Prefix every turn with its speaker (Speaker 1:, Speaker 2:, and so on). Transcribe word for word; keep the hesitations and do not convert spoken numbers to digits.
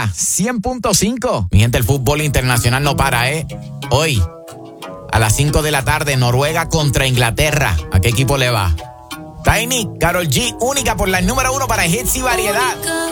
Speaker 1: Mega cien punto cinco. Mi gente, el fútbol internacional no para, ¿eh? Hoy, a las cinco de la tarde, Noruega contra Inglaterra. ¿A qué equipo le va? Tiny, Karol G, única por la número uno para hits y variedad.